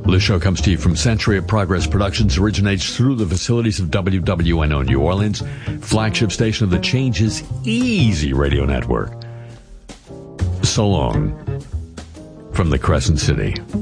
This show comes to you from Century of Progress Productions, originates through the facilities of WWNO New Orleans, flagship station of the Change is Easy radio network. So long from the Crescent City.